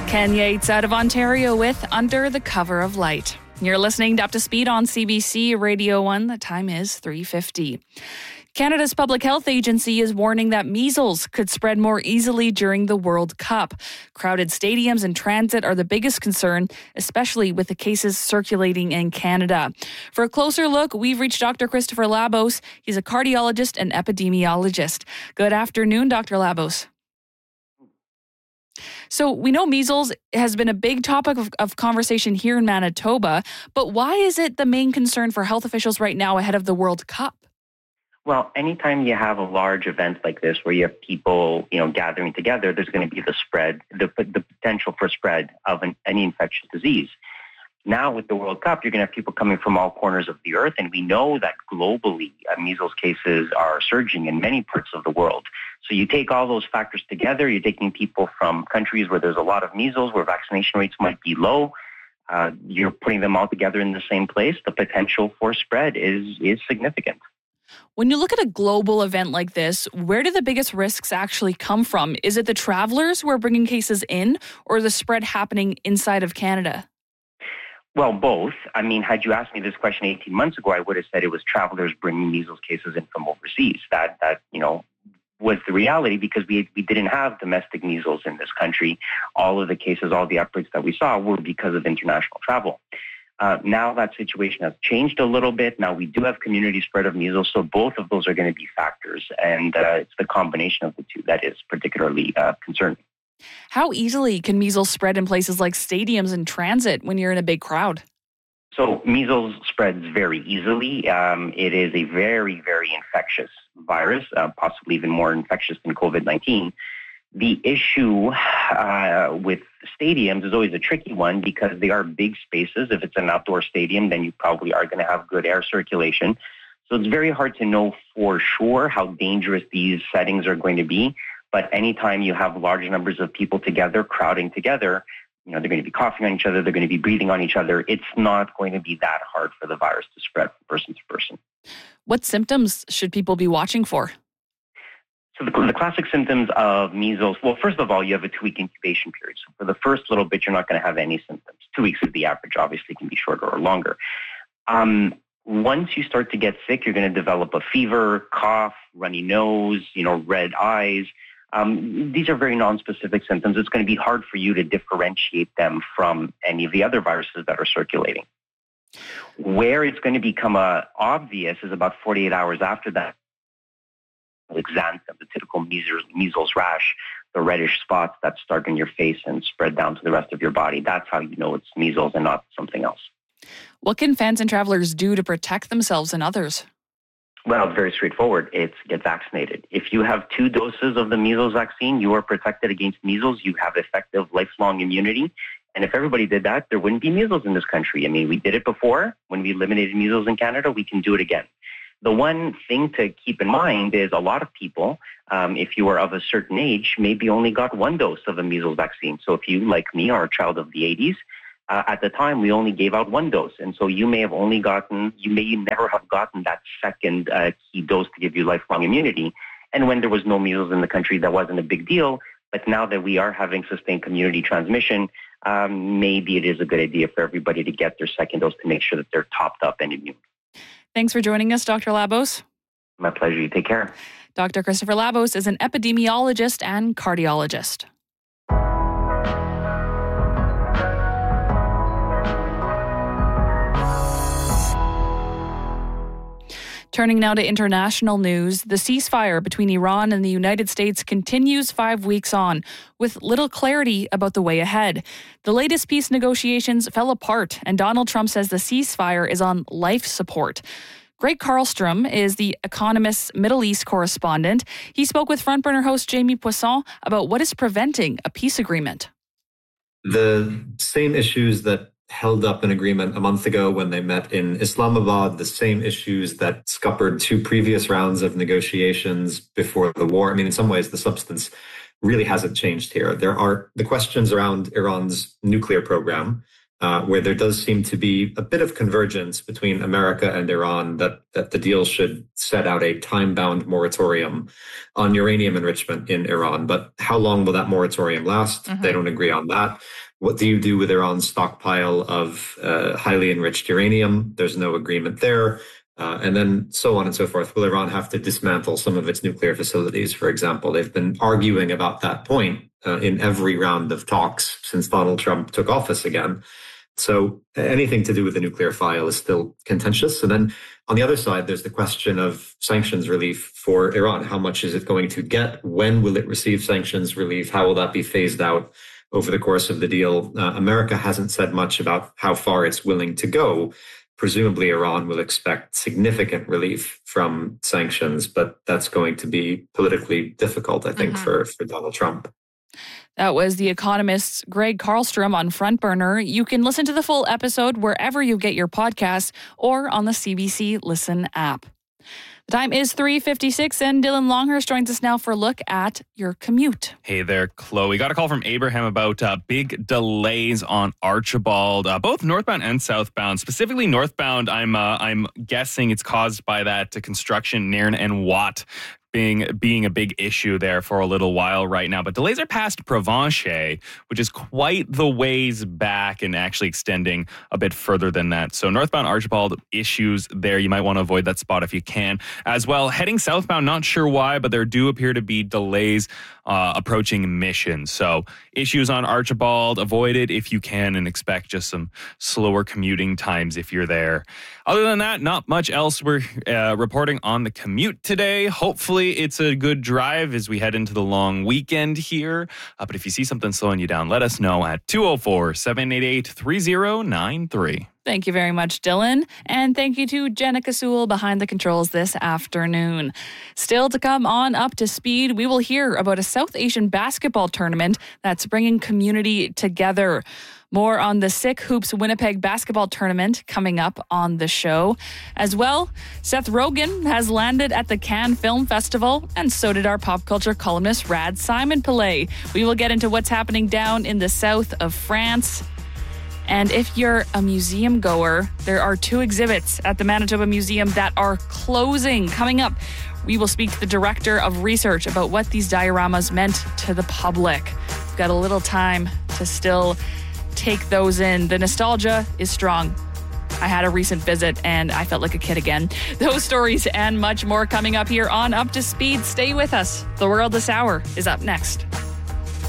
Ken Yates out of Ontario with Under the Cover of Light. You're listening to Up to Speed on CBC Radio 1. The time is 3:50. Canada's Public Health Agency is warning that measles could spread more easily during the World Cup. Crowded stadiums and transit are the biggest concern, especially with the cases circulating in Canada. For a closer look, we've reached Dr. Christopher Labos. He's a cardiologist and epidemiologist. Good afternoon, Dr. Labos. So we know measles has been a big topic of conversation here in Manitoba, but why is it the main concern for health officials right now ahead of the World Cup? Well, anytime you have a large event like this where you have people, gathering together, there's going to be the potential for spread of any infectious disease. Now with the World Cup, you're going to have people coming from all corners of the earth, and we know that globally measles cases are surging in many parts of the world. So you take all those factors together, you're taking people from countries where there's a lot of measles, where vaccination rates might be low, you're putting them all together in the same place, the potential for spread is significant. When you look at a global event like this, where do the biggest risks actually come from? Is it the travelers who are bringing cases in, or the spread happening inside of Canada? Well, both. I mean, had you asked me this question 18 months ago, I would have said it was travelers bringing measles cases in from overseas. That was the reality, because we didn't have domestic measles in this country. All of the cases, all the outbreaks that we saw were because of international travel. Now that situation has changed a little bit. Now we do have community spread of measles, so both of those are going to be factors, and it's the combination of the two that is particularly concerning. How easily can measles spread in places like stadiums and transit when you're in a big crowd? So measles spreads very easily. It is a very, very infectious virus, possibly even more infectious than COVID-19. The issue with stadiums is always a tricky one, because they are big spaces. If it's an outdoor stadium, then you probably are going to have good air circulation. So it's very hard to know for sure how dangerous these settings are going to be. But anytime you have large numbers of people together, crowding together, they're going to be coughing on each other, they're going to be breathing on each other. It's not going to be that hard for the virus to spread from person to person. What symptoms should people be watching for? So the classic symptoms of measles, well, first of all, you have a 2-week incubation period. So for the first little bit, you're not going to have any symptoms. 2 weeks is the average. Obviously, it can be shorter or longer. Once you start to get sick, you're going to develop a fever, cough, runny nose, red eyes. These are very nonspecific symptoms. It's going to be hard for you to differentiate them from any of the other viruses that are circulating. Where it's going to become obvious is about 48 hours after that. Xanthem, the typical measles rash, the reddish spots that start in your face and spread down to the rest of your body. That's how you know it's measles and not something else. What can fans and travelers do to protect themselves and others? Well, it's very straightforward. It's get vaccinated. If you have 2 doses of the measles vaccine, you are protected against measles. You have effective lifelong immunity. And if everybody did that, there wouldn't be measles in this country. I mean, we did it before. When we eliminated measles in Canada, we can do it again. The one thing to keep in mind is a lot of people, if you are of a certain age, maybe only got 1 dose of a measles vaccine. So if you, like me, are a child of the 80s, at the time, we only gave out 1 dose. And so you may never have gotten that second key dose to give you lifelong immunity. And when there was no measles in the country, that wasn't a big deal. But now that we are having sustained community transmission, maybe it is a good idea for everybody to get their second dose to make sure that they're topped up and immune. Thanks for joining us, Dr. Labos. My pleasure. You take care. Dr. Christopher Labos is an epidemiologist and cardiologist. Turning now to international news, the ceasefire between Iran and the United States continues 5 weeks on, with little clarity about the way ahead. The latest peace negotiations fell apart, and Donald Trump says the ceasefire is on life support. Greg Carlstrom is the Economist's Middle East correspondent. He spoke with Frontburner host Jamie Poisson about what is preventing a peace agreement. The same issues that held up an agreement a month ago when they met in Islamabad, the same issues that scuppered 2 previous rounds of negotiations before the war. I mean, in some ways, the substance really hasn't changed here. There are the questions around Iran's nuclear program, where there does seem to be a bit of convergence between America and Iran that the deal should set out a time-bound moratorium on uranium enrichment in Iran. But how long will that moratorium last? Mm-hmm. They don't agree on that. What do you do with Iran's stockpile of highly enriched uranium? There's no agreement there. And then so on and so forth. Will Iran have to dismantle some of its nuclear facilities, for example? They've been arguing about that point in every round of talks since Donald Trump took office again. So anything to do with the nuclear file is still contentious. And then on the other side, there's the question of sanctions relief for Iran. How much is it going to get? When will it receive sanctions relief? How will that be phased out over the course of the deal? America hasn't said much about how far it's willing to go. Presumably, Iran will expect significant relief from sanctions, but that's going to be politically difficult, I think, for Donald Trump. That was The Economist's Greg Carlstrom on Front Burner. You can listen to the full episode wherever you get your podcasts or on the CBC Listen app. The time is 3:56, and Dylan Longhurst joins us now for a look at your commute. Hey there, Chloe. Got a call from Abraham about big delays on Archibald, both northbound and southbound. Specifically northbound, I'm guessing it's caused by that construction Nairn and Watt being a big issue there for a little while right now. But delays are past Provencher, which is quite the ways back and actually extending a bit further than that. So northbound Archibald issues there. You might want to avoid that spot if you can. As well, heading southbound, not sure why, but there do appear to be delays approaching Mission. So issues on Archibald, avoid it if you can and expect just some slower commuting times if you're there. Other than that, not much else we're reporting on the commute today. Hopefully it's a good drive as we head into the long weekend here. But if you see something slowing you down, let us know at 204-788-3093. Thank you very much, Dylan. And thank you to Jenica Sewell behind the controls this afternoon. Still to come on Up to Speed, we will hear about a South Asian basketball tournament that's bringing community together. More on the Sick Hoops Winnipeg basketball tournament coming up on the show. As well, Seth Rogen has landed at the Cannes Film Festival, and so did our pop culture columnist Rad Simon Pillay. We will get into what's happening down in the south of France. And if you're a museum goer, there are 2 exhibits at the Manitoba Museum that are closing. Coming up, we will speak to the director of research about what these dioramas meant to the public. We've got a little time to still take those in. The nostalgia is strong. I had a recent visit and I felt like a kid again. Those stories and much more coming up here on Up to Speed. Stay with us. The World This Hour is up next.